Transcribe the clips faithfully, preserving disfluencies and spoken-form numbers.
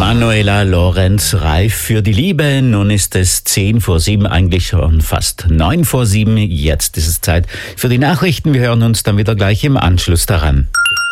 Manuela Lorenz, reif für die Liebe. Nun ist es zehn vor sieben, eigentlich schon fast neun vor sieben. Jetzt ist es Zeit für die Nachrichten. Wir hören uns dann wieder gleich im Anschluss daran.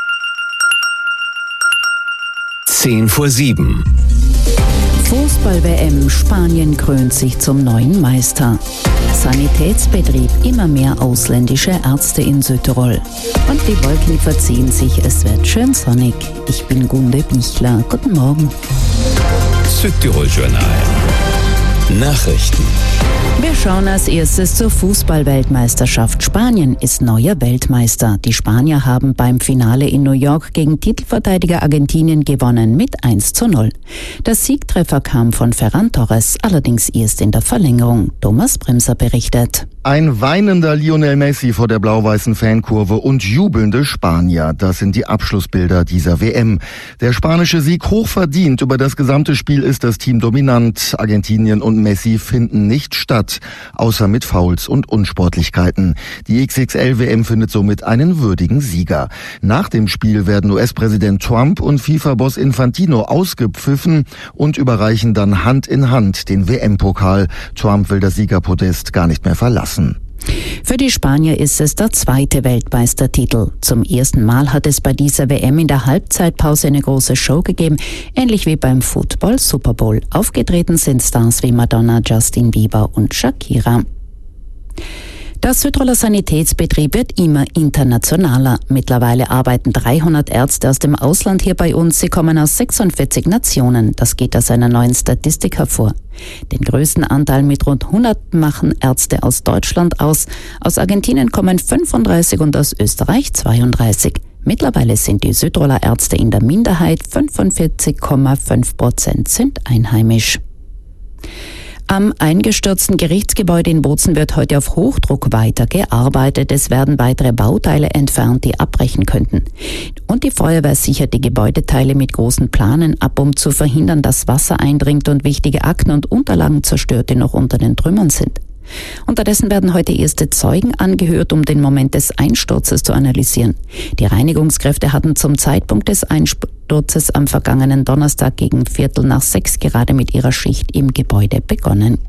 zehn vor sieben. Fußball-W M, Spanien krönt sich zum neuen Meister. Sanitätsbetrieb, immer mehr ausländische Ärzte in Südtirol. Und die Wolken verziehen sich, es wird schön sonnig. Ich bin Gunde Bichler. Guten Morgen. Südtirol-Journal. Nachrichten. Wir schauen als erstes zur Fußball-Weltmeisterschaft. Spanien ist neuer Weltmeister. Die Spanier haben beim Finale in New York gegen Titelverteidiger Argentinien gewonnen mit eins zu null. Der Siegtreffer kam von Ferran Torres, allerdings erst in der Verlängerung. Thomas Bremser berichtet. Ein weinender Lionel Messi vor der blau-weißen Fankurve und jubelnde Spanier. Das sind die Abschlussbilder dieser W M. Der spanische Sieg hochverdient. Über das gesamte Spiel ist das Team dominant. Argentinien und Messi finden nicht statt, außer mit Fouls und Unsportlichkeiten. Die X X L W M findet somit einen würdigen Sieger. Nach dem Spiel werden U S-Präsident Trump und FIFA-Boss Infantino ausgepfiffen und überreichen dann Hand in Hand den W M-Pokal. Trump will das Siegerpodest gar nicht mehr verlassen. Für die Spanier ist es der zweite Weltmeistertitel. Zum ersten Mal hat es bei dieser W M in der Halbzeitpause eine große Show gegeben, ähnlich wie beim Football Super Bowl. Aufgetreten sind Stars wie Madonna, Justin Bieber und Shakira. Der Südtiroler Sanitätsbetrieb wird immer internationaler. Mittlerweile arbeiten dreihundert Ärzte aus dem Ausland hier bei uns. Sie kommen aus sechsundvierzig Nationen. Das geht aus einer neuen Statistik hervor. Den größten Anteil mit rund hundert machen Ärzte aus Deutschland aus. Aus Argentinien kommen fünfunddreißig und aus Österreich zweiunddreißig. Mittlerweile sind die Südtiroler Ärzte in der Minderheit. fünfundvierzig Komma fünf Prozent sind einheimisch. Am eingestürzten Gerichtsgebäude in Bozen wird heute auf Hochdruck weitergearbeitet. Es werden weitere Bauteile entfernt, die abbrechen könnten. Und die Feuerwehr sichert die Gebäudeteile mit großen Planen ab, um zu verhindern, dass Wasser eindringt und wichtige Akten und Unterlagen zerstört, die noch unter den Trümmern sind. Unterdessen werden heute erste Zeugen angehört, um den Moment des Einsturzes zu analysieren. Die Reinigungskräfte hatten zum Zeitpunkt des Einsturzes am vergangenen Donnerstag gegen Viertel nach sechs gerade mit ihrer Schicht im Gebäude begonnen.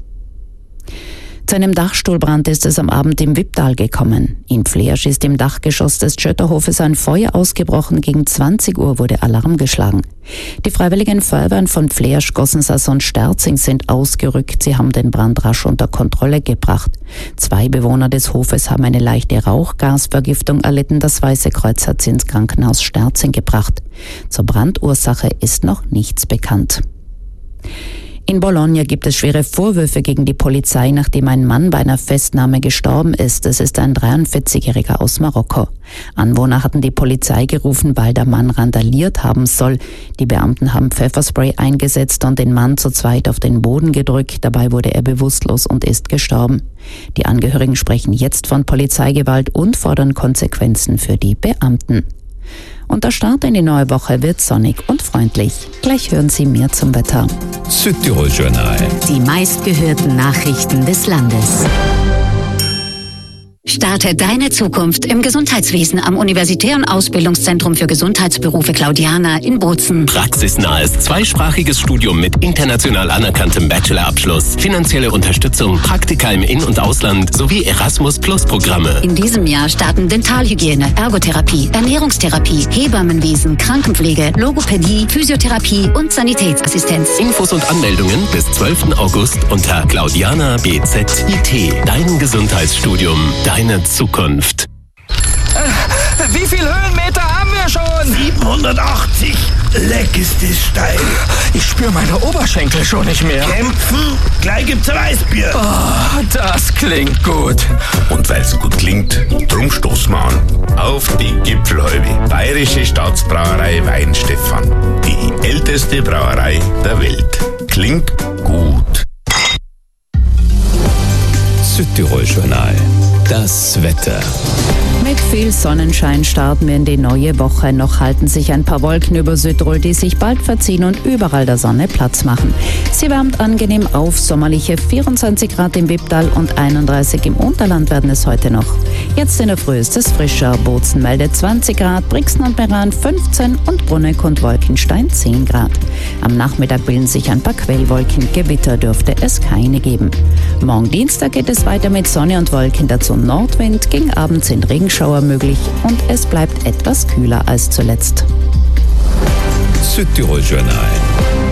Zu einem Dachstuhlbrand ist es am Abend im Wipptal gekommen. In Fleersch ist im Dachgeschoss des Schötterhofes ein Feuer ausgebrochen. Gegen zwanzig Uhr wurde Alarm geschlagen. Die freiwilligen Feuerwehren von Fleersch, Gossensas und Sterzing sind ausgerückt. Sie haben den Brand rasch unter Kontrolle gebracht. Zwei Bewohner des Hofes haben eine leichte Rauchgasvergiftung erlitten. Das Weiße Kreuz hat sie ins Krankenhaus Sterzing gebracht. Zur Brandursache ist noch nichts bekannt. In Bologna gibt es schwere Vorwürfe gegen die Polizei, nachdem ein Mann bei einer Festnahme gestorben ist. Es ist ein dreiundvierzigjähriger aus Marokko. Anwohner hatten die Polizei gerufen, weil der Mann randaliert haben soll. Die Beamten haben Pfefferspray eingesetzt und den Mann zu zweit auf den Boden gedrückt. Dabei wurde er bewusstlos und ist gestorben. Die Angehörigen sprechen jetzt von Polizeigewalt und fordern Konsequenzen für die Beamten. Und der Start in die neue Woche wird sonnig und freundlich. Gleich hören Sie mehr zum Wetter. Südtirol-Journal. Die meistgehörten Nachrichten des Landes. Starte deine Zukunft im Gesundheitswesen am Universitären Ausbildungszentrum für Gesundheitsberufe Claudiana in Bozen. Praxisnahes zweisprachiges Studium mit international anerkanntem Bachelorabschluss, finanzielle Unterstützung, Praktika im In- und Ausland sowie Erasmus-Plus-Programme. In diesem Jahr starten Dentalhygiene, Ergotherapie, Ernährungstherapie, Hebammenwesen, Krankenpflege, Logopädie, Physiotherapie und Sanitätsassistenz. Infos und Anmeldungen bis zwölften August unter Claudiana B Z I T. Dein Gesundheitsstudium, deine Zukunft. Äh, wie viele Höhenmeter haben wir schon? siebenhundertachtzig. Leck ist das steil. Ich spüre meine Oberschenkel schon nicht mehr. Kämpfen? Gleich gibt's ein Weißbier. Oh, das klingt gut. Und weil's gut klingt, drum stoßen wir an. Auf die Gipfelhäube. Bayerische Staatsbrauerei Weinstefan. Die älteste Brauerei der Welt. Klingt gut. Südtirol Journal. Das Wetter. Mit viel Sonnenschein starten wir in die neue Woche. Noch halten sich ein paar Wolken über Südtirol, die sich bald verziehen und überall der Sonne Platz machen. Sie wärmt angenehm auf. Sommerliche vierundzwanzig Grad im Wipptal und einunddreißig im Unterland werden es heute noch. Jetzt in der Früh ist es frischer. Bozen meldet zwanzig Grad, Brixen und Meran fünfzehn und Bruneck und Wolkenstein zehn Grad. Am Nachmittag bilden sich ein paar Quellwolken. Gewitter dürfte es keine geben. Morgen Dienstag geht es weiter mit Sonne und Wolken, dazu Nordwind. Gegen Abend sind Regenschauer möglich und es bleibt etwas kühler als zuletzt. Südtirol Journal.